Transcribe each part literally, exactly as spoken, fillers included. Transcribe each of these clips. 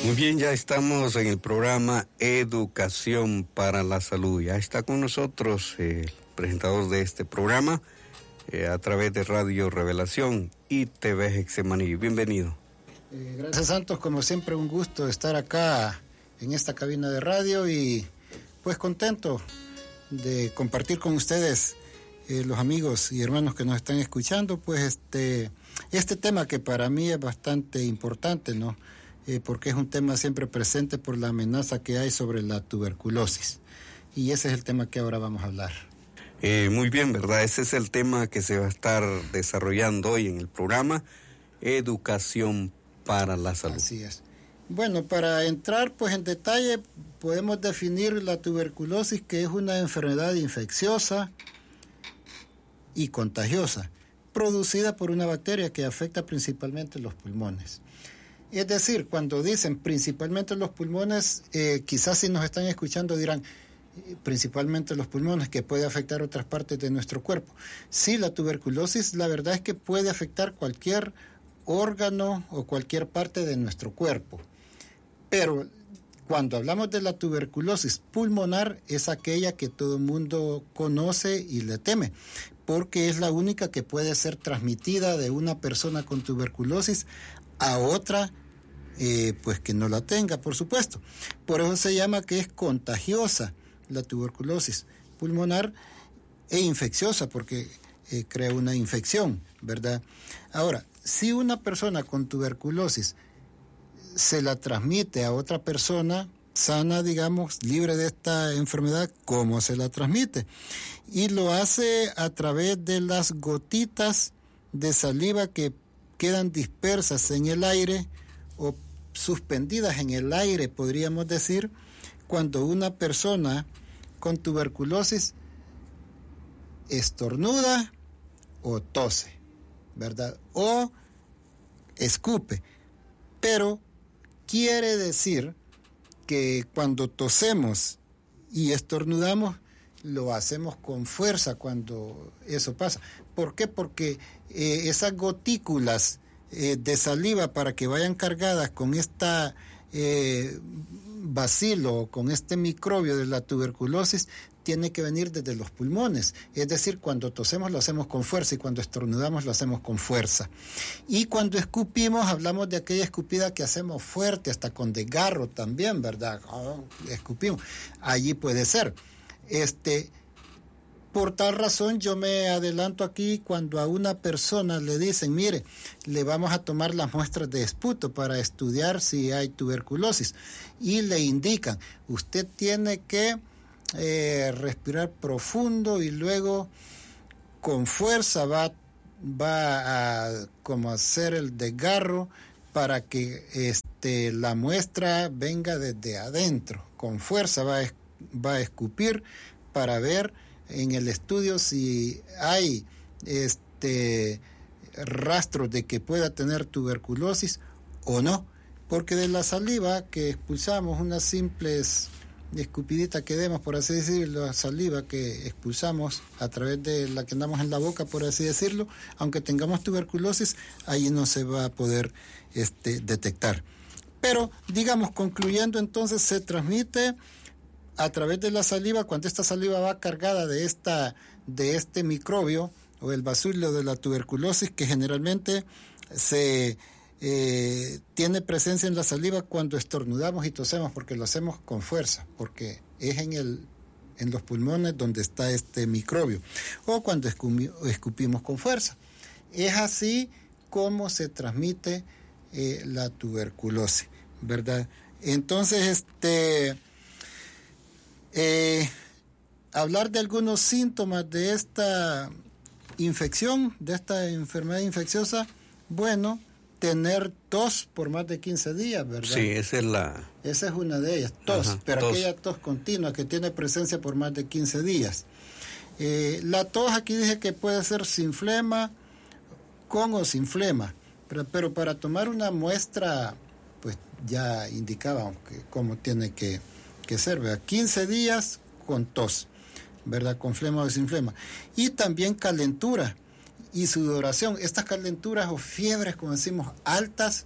Muy bien, ya estamos en el programa Educación para la Salud. Ya está con nosotros el presentador de este programa eh, a través de Radio Revelación y T V Getsemaní. Bienvenido. Eh, gracias, Santos. Como siempre, un gusto estar acá en esta cabina de radio y pues contento de compartir con ustedes, eh, los amigos y hermanos que nos están escuchando, pues este, este tema que para mí es bastante importante, ¿no? Eh, porque es un tema siempre presente por la amenaza que hay sobre la tuberculosis. Y ese es el tema que ahora vamos a hablar. Eh, muy bien, ¿verdad? Ese es el tema que se va a estar desarrollando hoy en el programa, Educación para la Salud. Así es. Bueno, para entrar pues en detalle, podemos definir la tuberculosis, que es una enfermedad infecciosa y contagiosa, producida por una bacteria que afecta principalmente los pulmones. Es decir, cuando dicen principalmente los pulmones, eh, quizás si nos están escuchando dirán, eh, principalmente los pulmones, que puede afectar otras partes de nuestro cuerpo. Sí, la tuberculosis, la verdad es que puede afectar cualquier órgano o cualquier parte de nuestro cuerpo. Pero cuando hablamos de la tuberculosis pulmonar, es aquella que todo el mundo conoce y le teme, porque es la única que puede ser transmitida de una persona con tuberculosis a otra, eh, pues que no la tenga, por supuesto. Por eso se llama que es contagiosa la tuberculosis pulmonar e infecciosa, porque eh, crea una infección, ¿verdad? Ahora, si una persona con tuberculosis se la transmite a otra persona sana, digamos, libre de esta enfermedad, ¿cómo se la transmite? Y lo hace a través de las gotitas de saliva que quedan dispersas en el aire o suspendidas en el aire, podríamos decir, cuando una persona con tuberculosis estornuda o tose, ¿verdad? O escupe. Pero quiere decir que cuando tosemos y estornudamos, lo hacemos con fuerza cuando eso pasa. ¿Por qué? Porque eh, esas gotículas eh, de saliva, para que vayan cargadas con esta eh, bacilo, con este microbio de la tuberculosis, tiene que venir desde los pulmones. Es decir, cuando tosemos lo hacemos con fuerza y cuando estornudamos lo hacemos con fuerza. Y cuando escupimos, hablamos de aquella escupida que hacemos fuerte, hasta con desgarro también, ¿verdad? Oh, escupimos. Allí puede ser. Este, por tal razón yo me adelanto aquí cuando a una persona le dicen, mire, le vamos a tomar las muestras de esputo para estudiar si hay tuberculosis, y le indican, usted tiene que eh, respirar profundo y luego con fuerza va, va a como hacer el desgarro para que este, la muestra venga desde adentro, con fuerza va a va a escupir para ver en el estudio si hay este rastros de que pueda tener tuberculosis o no, porque de la saliva que expulsamos, unas simples escupiditas que demos, por así decirlo, la saliva que expulsamos a través de la que andamos en la boca, por así decirlo, aunque tengamos tuberculosis, ahí no se va a poder este, detectar. Pero, digamos, concluyendo, entonces se transmite a través de la saliva, cuando esta saliva va cargada de esta de este microbio o el bacilo de la tuberculosis, que generalmente se eh, tiene presencia en la saliva cuando estornudamos y tosemos, porque lo hacemos con fuerza, porque es en el en los pulmones donde está este microbio, o cuando escupimos con fuerza. Es así como se transmite eh, la tuberculosis, ¿verdad? Entonces, este Eh, hablar de algunos síntomas de esta infección, de esta enfermedad infecciosa, bueno, tener tos por más de quince días, ¿verdad? Sí, esa es la... Esa es una de ellas, tos, Ajá, pero tos. aquella tos continua que tiene presencia por más de quince días. Eh, la tos aquí dije que puede ser sin flema, con o sin flema, pero, pero para tomar una muestra, pues ya indicábamos que cómo tiene que... que ser, ¿verdad? quince días con tos, ¿verdad? Con flema o sin flema. Y también calentura y sudoración. Estas calenturas o fiebres, como decimos, altas,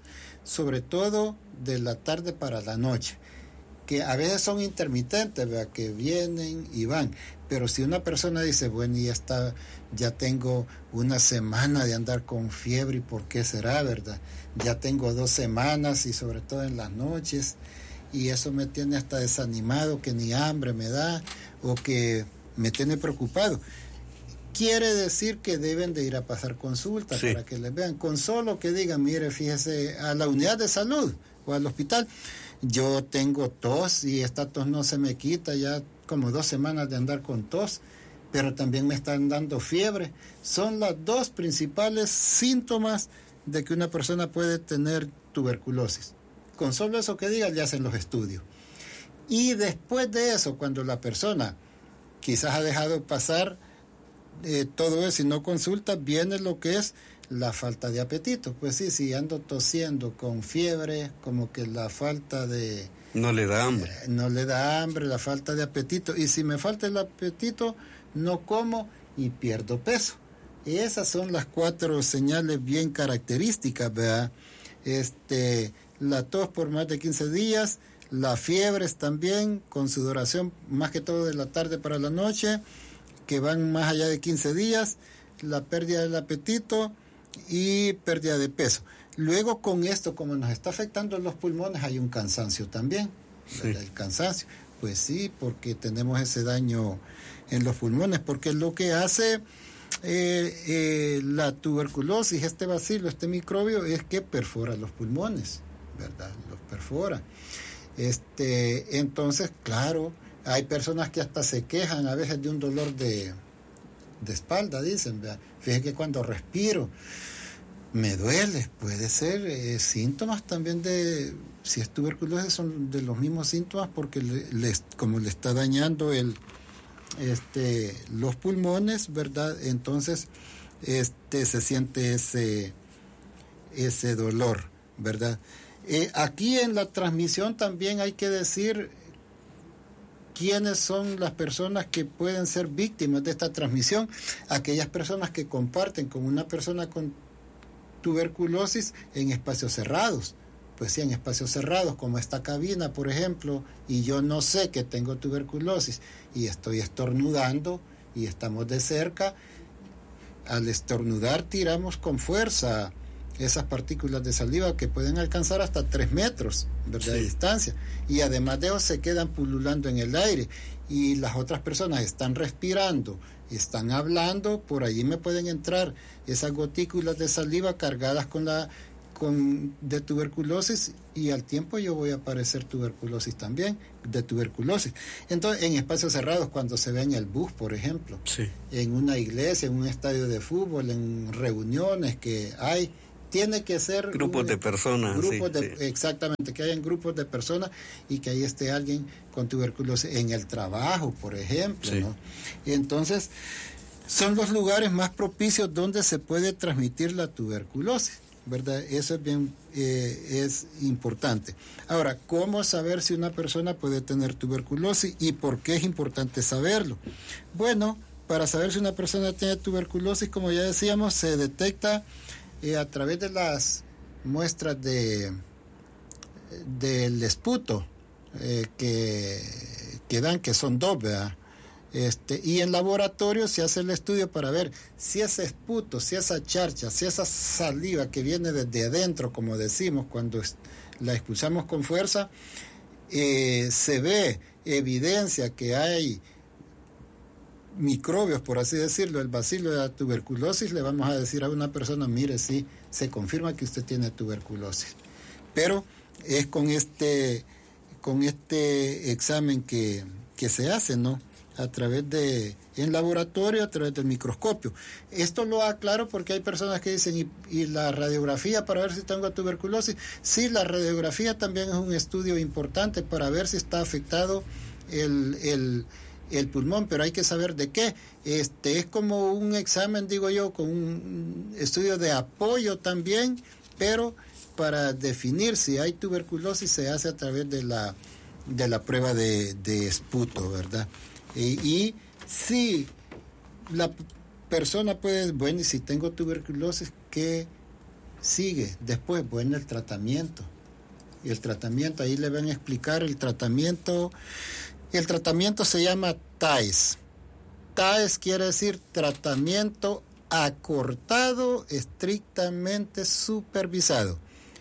sobre todo de la tarde para la noche, que a veces son intermitentes, ¿verdad? Que vienen y van. Pero si una persona dice, bueno, ya está, ya tengo una semana de andar con fiebre, ¿y por qué será, verdad? Ya tengo dos semanas y sobre todo en las noches, y eso me tiene hasta desanimado, que ni hambre me da, o que me tiene preocupado. Quiere decir que deben de ir a pasar consultas, sí, para que les vean. Con solo que digan, mire, fíjese, a la unidad de salud o al hospital, yo tengo tos y esta tos no se me quita, ya como dos semanas de andar con tos, pero también me están dando fiebre. Son los dos principales síntomas de que una persona puede tener tuberculosis. Con solo eso que digan, le hacen los estudios. Y después de eso, cuando la persona quizás ha dejado pasar eh, todo eso y no consulta, viene lo que es la falta de apetito. Pues sí, si ando tosiendo con fiebre, como que la falta de... No le da hambre. Eh, no le da hambre, la falta de apetito. Y si me falta el apetito, no como y pierdo peso. Y esas son las cuatro señales bien características, ¿verdad? Este, la tos por más de quince días, las fiebres también, con sudoración más que todo de la tarde para la noche, que van más allá de quince días, la pérdida del apetito y pérdida de peso. Luego con esto, como nos está afectando los pulmones, hay un cansancio también. Sí. El cansancio, pues sí, porque tenemos ese daño en los pulmones, porque lo que hace eh, eh, la tuberculosis, este bacilo, este microbio, es que perfora los pulmones, ¿verdad? Los perfora. Este, entonces, claro, hay personas que hasta se quejan a veces de un dolor de, de espalda, dicen, ¿verdad? Fíjense que cuando respiro me duele, puede ser eh, síntomas también de, si es tuberculosis, son de los mismos síntomas, porque le, le, como le está dañando el, este, los pulmones, ¿verdad? Entonces, este, se siente ese, ese dolor, ¿verdad? Eh, aquí en la transmisión también hay que decir quiénes son las personas que pueden ser víctimas de esta transmisión. Aquellas personas que comparten con una persona con tuberculosis en espacios cerrados. Pues sí, en espacios cerrados, como esta cabina, por ejemplo, y yo no sé que tengo tuberculosis y estoy estornudando y estamos de cerca, al estornudar tiramos con fuerza esas partículas de saliva que pueden alcanzar hasta tres metros, ¿verdad? Sí. De distancia, y además de eso se quedan pululando en el aire, y las otras personas están respirando, están hablando, por allí me pueden entrar esas gotículas de saliva cargadas con la con de tuberculosis, y al tiempo yo voy a padecer tuberculosis también, de tuberculosis. Entonces, en espacios cerrados, cuando se ve en el bus, por ejemplo, sí, en una iglesia, en un estadio de fútbol, en reuniones que hay, tiene que ser grupos un, de personas, grupos sí, de, sí. exactamente, que hayan grupos de personas y que ahí esté alguien con tuberculosis en el trabajo, por ejemplo, sí, ¿no? Y entonces son los lugares más propicios donde se puede transmitir la tuberculosis, ¿verdad? Eso es bien eh, es importante. Ahora, ¿cómo saber si una persona puede tener tuberculosis y por qué es importante saberlo? Bueno, para saber si una persona tiene tuberculosis, como ya decíamos, se detecta Eh, a través de las muestras de del esputo eh, que, que dan, que son dos, ¿verdad? Este, y en laboratorio se hace el estudio para ver si ese esputo, si esa charcha, si esa saliva que viene desde adentro, como decimos, cuando es, la expulsamos con fuerza, eh, se ve evidencia que hay microbios, por así decirlo, el bacilo de la tuberculosis, le vamos a decir a una persona, mire, sí, se confirma que usted tiene tuberculosis. Pero es con este, con este examen que, que se hace, ¿no? A través de, en laboratorio, a través del microscopio. Esto lo aclaro porque hay personas que dicen, ¿y, y la radiografía para ver si tengo tuberculosis? Sí, la radiografía también es un estudio importante para ver si está afectado el, el el pulmón, pero hay que saber de qué. Este es como un examen, digo yo, con un estudio de apoyo también, pero para definir si hay tuberculosis se hace a través de la de la prueba de, de esputo, ¿verdad? Y, y si la persona puede, bueno, y si tengo tuberculosis, ¿qué sigue después, bueno, el tratamiento. Y el tratamiento, ahí le van a explicar el tratamiento. El tratamiento se llama T A E S. T A E S quiere decir tratamiento acortado, estrictamente supervisado.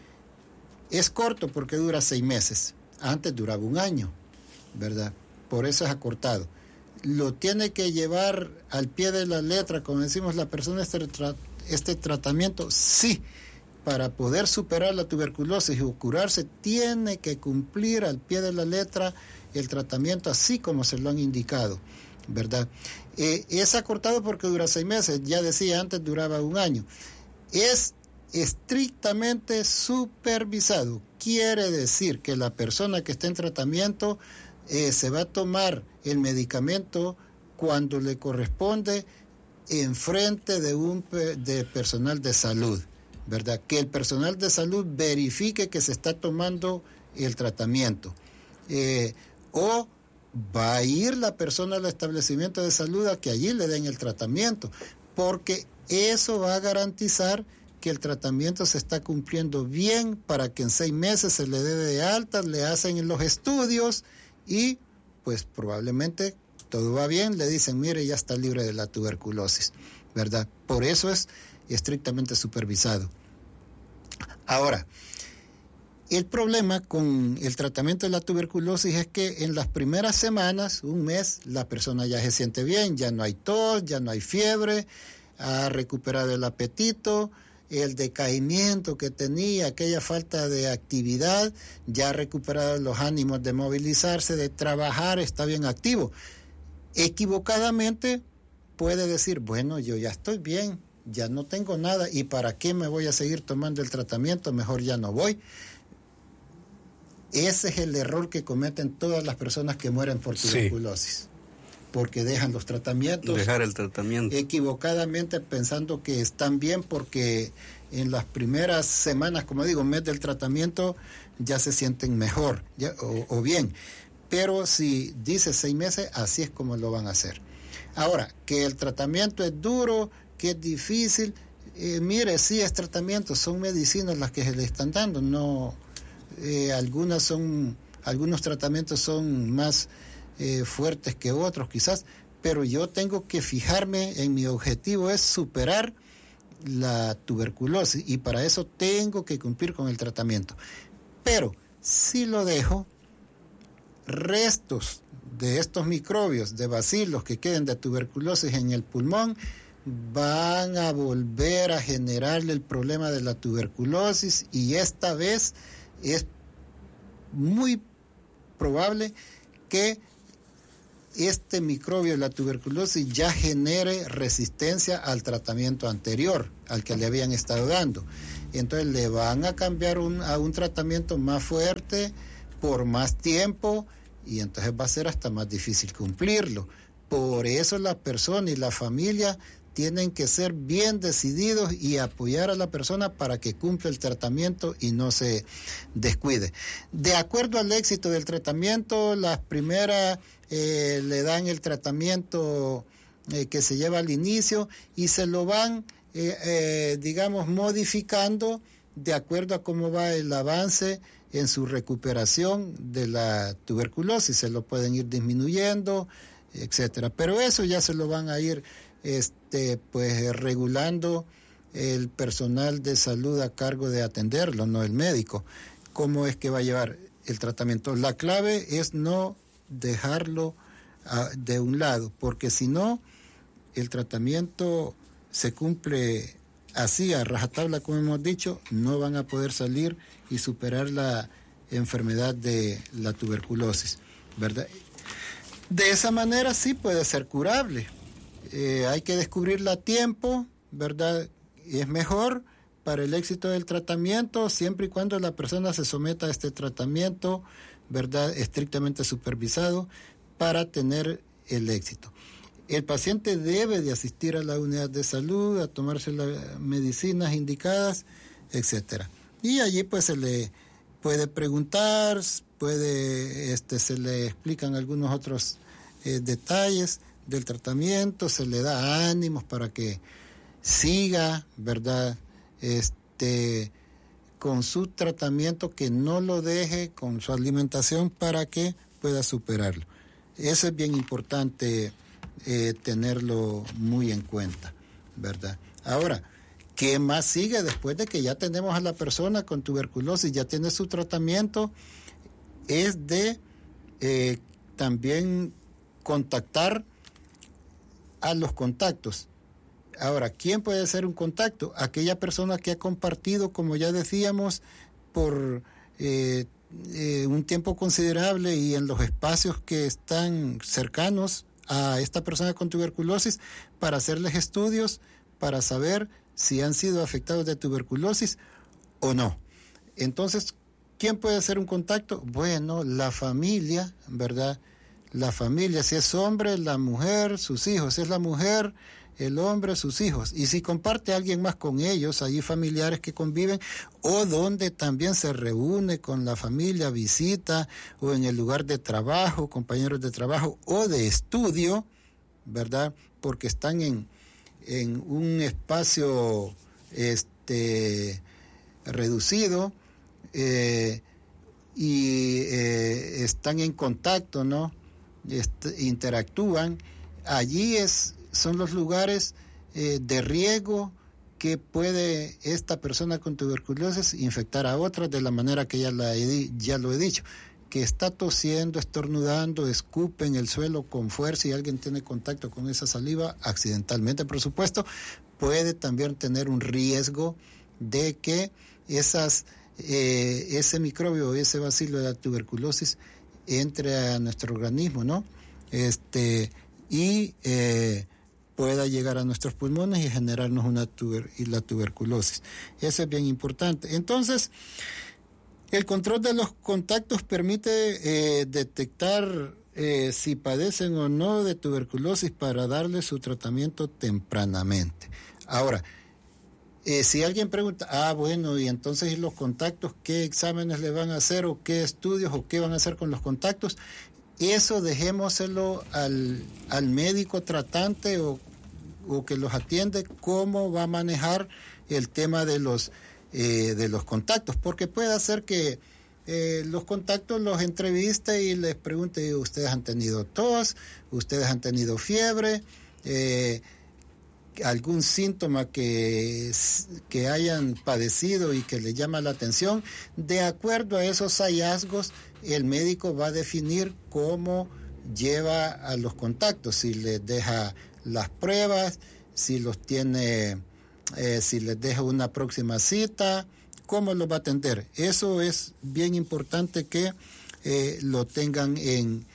Es corto porque dura seis meses. Antes duraba un año, ¿verdad? Por eso es acortado. Lo tiene que llevar al pie de la letra, como decimos la persona, este, tra- este tratamiento, sí. Para poder superar la tuberculosis o curarse, tiene que cumplir al pie de la letra el tratamiento así como se lo han indicado, ¿verdad? Eh, es acortado porque dura seis meses, ya decía antes duraba un año. Es estrictamente supervisado, quiere decir que la persona que está en tratamiento eh, se va a tomar el medicamento cuando le corresponde en frente de un de personal de salud, ¿verdad? Que el personal de salud verifique que se está tomando el tratamiento. Eh, o va a ir la persona al establecimiento de salud a que allí le den el tratamiento, porque eso va a garantizar que el tratamiento se está cumpliendo bien para que en seis meses se le dé de alta, le hacen los estudios y pues probablemente todo va bien, le dicen, mire, ya está libre de la tuberculosis, ¿verdad? Por eso es estrictamente supervisado. Ahora, el problema con el tratamiento de la tuberculosis es que en las primeras semanas, un mes, la persona ya se siente bien, ya no hay tos, ya no hay fiebre, ha recuperado el apetito, el decaimiento que tenía, aquella falta de actividad, ya ha recuperado los ánimos de movilizarse, de trabajar, está bien activo. Equivocadamente puede decir, bueno, yo ya estoy bien, ya no tengo nada, ¿y para qué me voy a seguir tomando el tratamiento? Mejor ya no voy. Ese es el error que cometen todas las personas que mueren por tuberculosis. Sí. Porque dejan los tratamientos. Dejar el tratamiento. Equivocadamente pensando que están bien porque en las primeras semanas, como digo, mes del tratamiento, ya se sienten mejor ya, o, o bien. Pero si dice seis meses, así es como lo van a hacer. Ahora, que el tratamiento es duro, que es difícil, eh, mire, sí es tratamiento, son medicinas las que se le están dando, no, eh, algunas son, algunos tratamientos son más eh, fuertes que otros quizás, pero yo tengo que fijarme en mi objetivo, es superar la tuberculosis y para eso tengo que cumplir con el tratamiento. Pero si lo dejo, restos de estos microbios, de bacilos que queden de tuberculosis en el pulmón, van a volver a generarle el problema de la tuberculosis y esta vez es muy probable que este microbio de la tuberculosis ya genere resistencia al tratamiento anterior, al que le habían estado dando. Entonces le van a cambiar un, a un tratamiento más fuerte por más tiempo y entonces va a ser hasta más difícil cumplirlo. Por eso la persona y la familia tienen que ser bien decididos y apoyar a la persona para que cumpla el tratamiento y no se descuide. De acuerdo al éxito del tratamiento, las primeras eh, le dan el tratamiento eh, que se lleva al inicio y se lo van, eh, eh, digamos, modificando de acuerdo a cómo va el avance en su recuperación de la tuberculosis. Se lo pueden ir disminuyendo, etcétera. Pero eso ya se lo van a ir este pues regulando el personal de salud a cargo de atenderlo, no el médico. ¿Cómo es que va a llevar el tratamiento? La clave es no dejarlo a, de un lado, porque si no, el tratamiento se cumple así, a rajatabla, como hemos dicho, no van a poder salir y superar la enfermedad de la tuberculosis, ¿verdad? De esa manera sí puede ser curable. Eh, hay que descubrirla a tiempo, ¿verdad? Es mejor para el éxito del tratamiento siempre y cuando la persona se someta a este tratamiento, ¿verdad? Estrictamente supervisado para tener el éxito. El paciente debe de asistir a la unidad de salud, a tomarse las medicinas indicadas, etcétera. Y allí pues se le puede preguntar, puede, este, se le explican algunos otros eh, detalles del tratamiento, se le da ánimos para que siga, ¿verdad? Este, este, con su tratamiento, que no lo deje con su alimentación para que pueda superarlo. Eso es bien importante eh, tenerlo muy en cuenta, ¿verdad? Ahora, ¿qué más sigue después de que ya tenemos a la persona con tuberculosis, ya tiene su tratamiento? Es de eh, también contactar a los contactos. Ahora, ¿quién puede ser un contacto? Aquella persona que ha compartido, como ya decíamos, por eh, eh, un tiempo considerable y en los espacios que están cercanos a esta persona con tuberculosis, para hacerles estudios, para saber si han sido afectados de tuberculosis o no. Entonces, ¿quién puede ser un contacto? Bueno, la familia, ¿verdad? La familia, si es hombre, la mujer, sus hijos. Si es la mujer, el hombre, sus hijos. Y si comparte a alguien más con ellos, allí familiares que conviven, o donde también se reúne con la familia, visita, o en el lugar de trabajo, compañeros de trabajo o de estudio, ¿verdad? Porque están en, en un espacio este, reducido, eh, y eh, están en contacto, ¿no? Este, interactúan. Allí es, son los lugares eh, de riesgo que puede esta persona con tuberculosis infectar a otras, de la manera que ya, la he, ya lo he dicho, que está tosiendo, estornudando, escupe en el suelo con fuerza y alguien tiene contacto con esa saliva, accidentalmente por supuesto, puede también tener un riesgo de que esas, eh, ese microbio, ese bacilo de la tuberculosis entre a nuestro organismo, ¿no? Este, y eh, pueda llegar a nuestros pulmones y generarnos una tuber, y la tuberculosis. Eso es bien importante. Entonces, el control de los contactos permite eh, detectar eh, si padecen o no de tuberculosis para darle su tratamiento tempranamente. Ahora, Eh, si alguien pregunta, ah, bueno, y entonces ¿y los contactos qué exámenes le van a hacer o qué estudios o qué van a hacer con los contactos? Eso dejémoselo al, al médico tratante o, o que los atiende, cómo va a manejar el tema de los, eh, de los contactos, porque puede ser que eh, los contactos los entreviste y les pregunte, ¿ustedes han tenido tos? ¿Ustedes han tenido fiebre? Eh, algún síntoma que, que hayan padecido y que le llama la atención. De acuerdo a esos hallazgos, el médico va a definir cómo lleva a los contactos, si les deja las pruebas, si los tiene, eh, si les deja una próxima cita, cómo los va a atender. Eso es bien importante que eh, lo tengan en,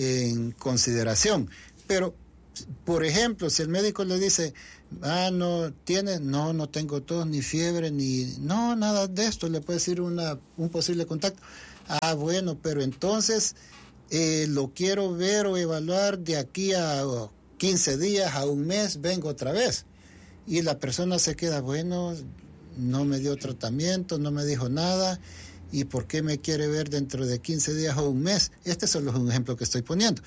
en consideración. Pero por ejemplo, si el médico le dice, ah, no, tiene, no, no tengo tos, ni fiebre, ni, no, nada de esto, le puede decir una, un posible contacto. Ah, bueno, pero entonces eh, lo quiero ver o evaluar de aquí a quince días, a un mes, vengo otra vez. Y la persona se queda, bueno, no me dio tratamiento, no me dijo nada, ¿y por qué me quiere ver dentro de quince días o un mes? Este es solo un ejemplo que estoy poniendo.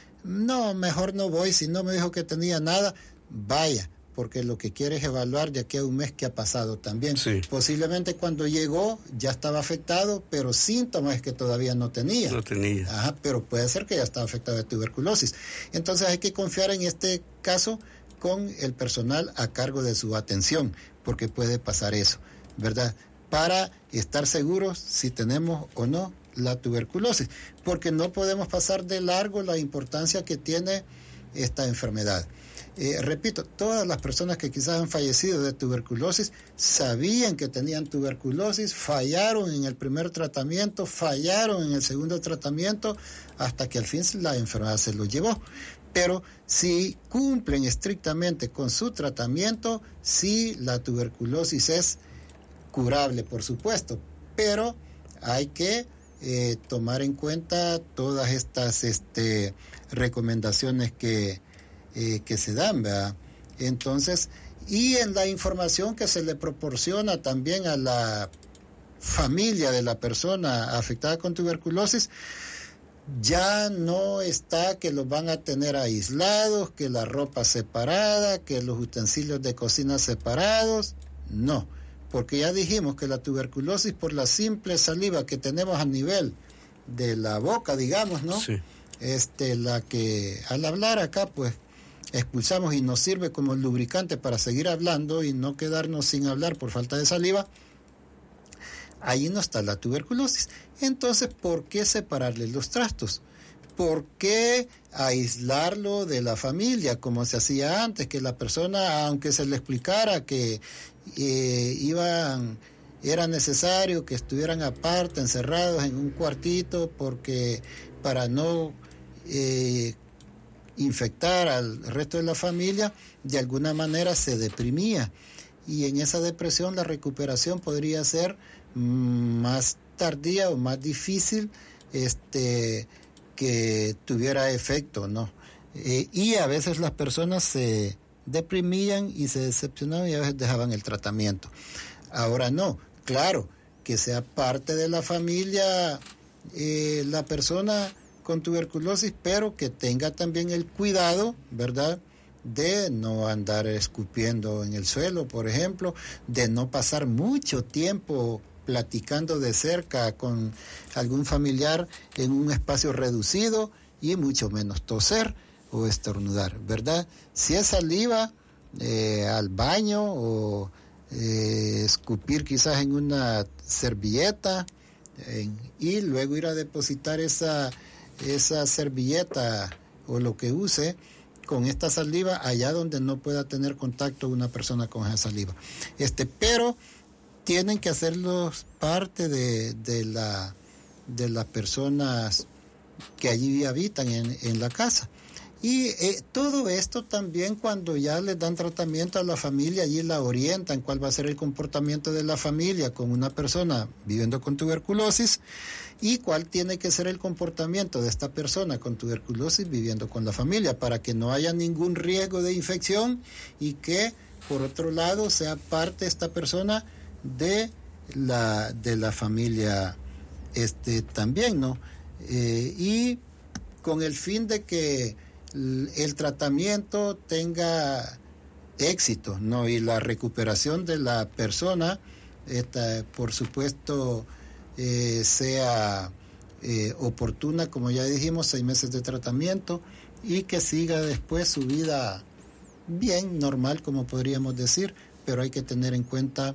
No, mejor no voy, si no me dijo que tenía nada, vaya, porque lo que quiere es evaluar de aquí a un mes qué ha pasado también. Sí. Posiblemente cuando llegó ya estaba afectado, pero síntomas que todavía no tenía. No tenía. Ajá, pero puede ser que ya estaba afectado de tuberculosis. Entonces hay que confiar en este caso con el personal a cargo de su atención, porque puede pasar eso, ¿verdad? Para estar seguros si tenemos o no la tuberculosis, porque no podemos pasar de largo la importancia que tiene esta enfermedad. Eh, repito, todas las personas que quizás han fallecido de tuberculosis sabían que tenían tuberculosis, fallaron en el primer tratamiento, fallaron en el segundo tratamiento, hasta que al fin la enfermedad se los llevó. Pero si cumplen estrictamente con su tratamiento, sí, la tuberculosis es curable, por supuesto, pero hay que Eh, tomar en cuenta todas estas este, recomendaciones que, eh, que se dan, ¿verdad? Entonces, y en la información que se le proporciona también a la familia de la persona afectada con tuberculosis, ya no está que los van a tener aislados, que la ropa separada, que los utensilios de cocina separados, no, porque ya dijimos que la tuberculosis, por la simple saliva que tenemos a nivel de la boca, digamos, ¿no? Sí. Este, la que al hablar acá, pues, expulsamos y nos sirve como lubricante para seguir hablando y no quedarnos sin hablar por falta de saliva. Ahí no está la tuberculosis. Entonces, ¿por qué separarle los trastos? ¿Por qué aislarlo de la familia, como se hacía antes? Que la persona, aunque se le explicara que eh, iban, era necesario que estuvieran aparte, encerrados en un cuartito, porque para no eh, infectar al resto de la familia, de alguna manera se deprimía. Y en esa depresión la recuperación podría ser más tardía o más difícil, este, que tuviera efecto, ¿no? Eh, y a veces las personas se deprimían y se decepcionaban y a veces dejaban el tratamiento. Ahora no, claro, que sea parte de la familia eh, la persona con tuberculosis, pero que tenga también el cuidado, ¿verdad?, de no andar escupiendo en el suelo, por ejemplo, de no pasar mucho tiempo platicando de cerca con algún familiar en un espacio reducido y mucho menos toser o estornudar, ¿verdad? Si es saliva, eh, al baño o eh, escupir quizás en una servilleta eh, y luego ir a depositar esa, esa servilleta o lo que use con esta saliva allá donde no pueda tener contacto una persona con esa saliva. Este, pero tienen que hacerlo parte de, de, la, de las personas que allí habitan en, en la casa. Y eh, todo esto también cuando ya les dan tratamiento a la familia, allí la orientan cuál va a ser el comportamiento de la familia con una persona viviendo con tuberculosis y cuál tiene que ser el comportamiento de esta persona con tuberculosis viviendo con la familia para que no haya ningún riesgo de infección y que, por otro lado, sea parte esta persona de la de la familia este también, ¿no? Eh, y con el fin de que el, el tratamiento tenga éxito, ¿no? Y la recuperación de la persona, esta, por supuesto, eh, sea eh, oportuna, como ya dijimos, seis meses de tratamiento y que siga después su vida bien, normal, como podríamos decir, pero hay que tener en cuenta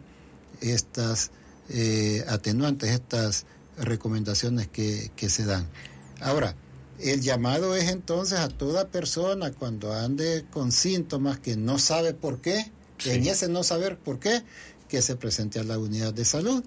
estas eh, atenuantes, estas recomendaciones que, que se dan. Ahora, el llamado es entonces a toda persona cuando ande con síntomas que no sabe por qué, sí. En ese no saber por qué, que se presente a la unidad de salud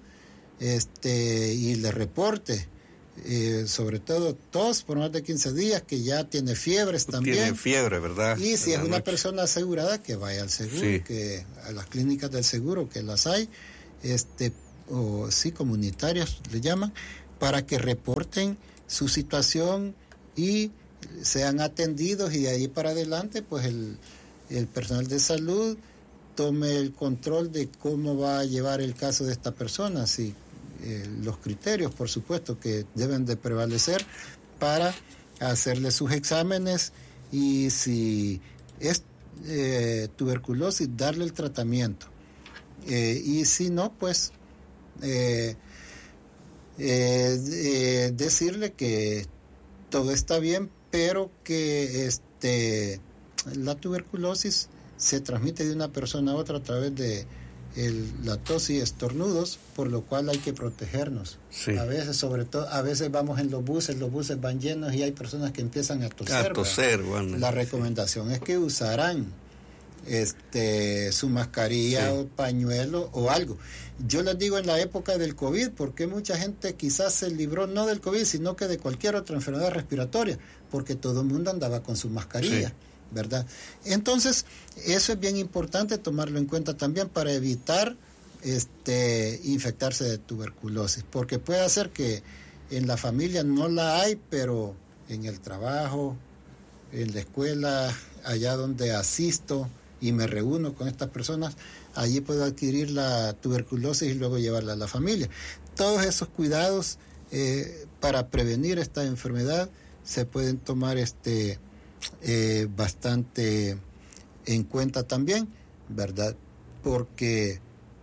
este, y le reporte, eh, sobre todo tos por más de quince días, que ya tiene fiebres también. Tiene fiebre, ¿verdad? Y si es una persona asegurada, que vaya al seguro, sí. Que a las clínicas del seguro, que las hay, este o sí, comunitarias le llaman, para que reporten su situación y sean atendidos y de ahí para adelante pues el, el personal de salud tome el control de cómo va a llevar el caso de esta persona, sí, eh, los criterios por supuesto que deben de prevalecer para hacerle sus exámenes y si es eh, tuberculosis darle el tratamiento. Eh, y si no, pues eh, eh, eh, decirle que todo está bien, pero que este la tuberculosis se transmite de una persona a otra a través de el, la tos y estornudos, por lo cual hay que protegernos. Sí. A veces, sobre todo, a veces vamos en los buses, los buses van llenos y hay personas que empiezan a toser. A toser, bueno. La recomendación es que usarán este su mascarilla, sí, o pañuelo o algo. Yo les digo en la época del COVID, porque mucha gente quizás se libró no del COVID, sino que de cualquier otra enfermedad respiratoria, porque todo el mundo andaba con su mascarilla, sí, ¿verdad? Entonces, eso es bien importante tomarlo en cuenta también para evitar este infectarse de tuberculosis, porque puede hacer que en la familia no la hay, pero en el trabajo, en la escuela, allá donde asisto y me reúno con estas personas, allí puedo adquirir la tuberculosis y luego llevarla a la familia. Todos esos cuidados eh, para prevenir esta enfermedad se pueden tomar este eh, bastante en cuenta también, ¿verdad? Porque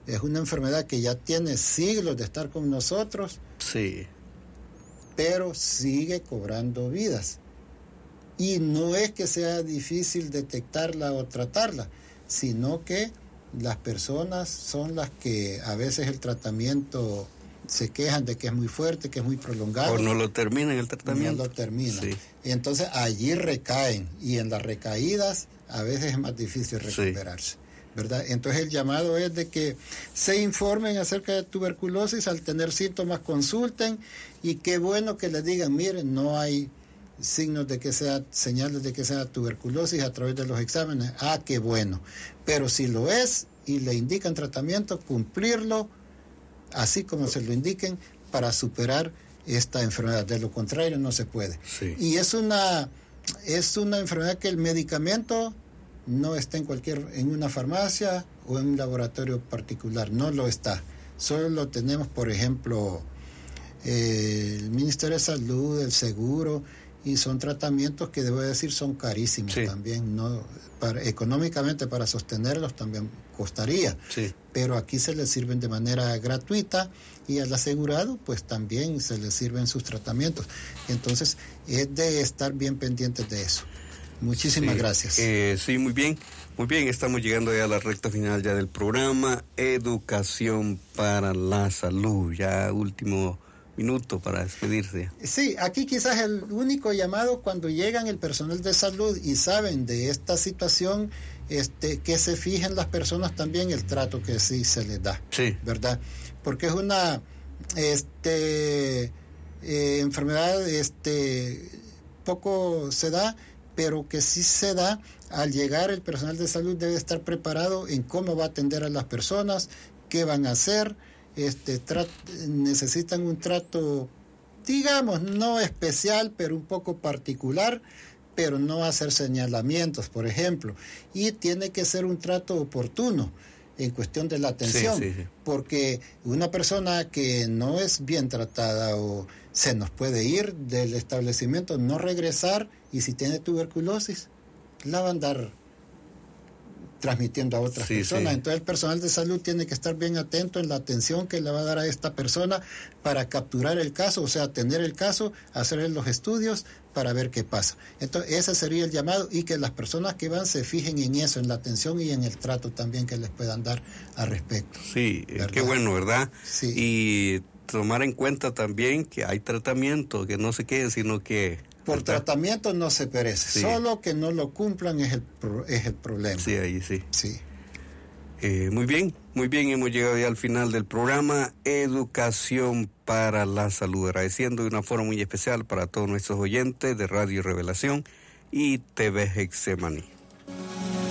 es una enfermedad que ya tiene siglos de estar con nosotros, sí, pero sigue cobrando vidas. Y no es que sea difícil detectarla o tratarla, sino que las personas son las que a veces el tratamiento se quejan de que es muy fuerte, que es muy prolongado. O no lo terminan el tratamiento. No lo terminan. Sí. Y entonces allí recaen, y en las recaídas a veces es más difícil recuperarse. Sí. ¿Verdad? Entonces el llamado es de que se informen acerca de tuberculosis, al tener síntomas consulten, y qué bueno que les digan, miren, no hay signos de que sea, señales de que sea tuberculosis a través de los exámenes. Ah, qué bueno. Pero si lo es y le indican tratamiento, cumplirlo así como se lo indiquen para superar esta enfermedad. De lo contrario no se puede. Sí. Y es una es una enfermedad que el medicamento no está en cualquier en una farmacia o en un laboratorio particular, no lo está. Solo lo tenemos, por ejemplo, eh, el Ministerio de Salud, el seguro, y son tratamientos que debo decir son carísimos. Sí. También, no para, económicamente para sostenerlos también costaría, sí. Pero aquí se les sirven de manera gratuita, y al asegurado pues también se les sirven sus tratamientos. Entonces es de estar bien pendientes de eso. Muchísimas sí, gracias. Eh, sí, muy bien, muy bien, estamos llegando ya a la recta final ya del programa Educación para la Salud, ya último minuto para despedirse. Sí, aquí quizás el único llamado cuando llegan el personal de salud y saben de esta situación, este, que se fijen las personas también el trato que sí se les da, sí. ¿verdad? Porque es una este, eh, enfermedad este, poco se da, pero que sí se da. Al llegar el personal de salud debe estar preparado en cómo va a atender a las personas, qué van a hacer. Este, tra- necesitan un trato, digamos, no especial, pero un poco particular, pero no hacer señalamientos, por ejemplo. Y tiene que ser un trato oportuno en cuestión de la atención, sí, sí, sí. Porque una persona que no es bien tratada o se nos puede ir del establecimiento, no regresar, y si tiene tuberculosis, la va a andar transmitiendo a otras sí, personas. Sí. Entonces el personal de salud tiene que estar bien atento en la atención que le va a dar a esta persona para capturar el caso, o sea, tener el caso, hacer los estudios para ver qué pasa. Entonces ese sería el llamado, y que las personas que van se fijen en eso, en la atención y en el trato también que les puedan dar al respecto. Sí, ¿verdad? Qué bueno, ¿verdad? Sí. Y tomar en cuenta también que hay tratamiento, que no se queden, sino que... Por ¿verdad? Tratamiento no se perece, sí. Solo que no lo cumplan es el, es el problema. Sí, ahí sí. Sí. Eh, muy bien, muy bien, hemos llegado ya al final del programa Educación para la Salud, agradeciendo de una forma muy especial para todos nuestros oyentes de Radio Revelación y T V Getsemaní.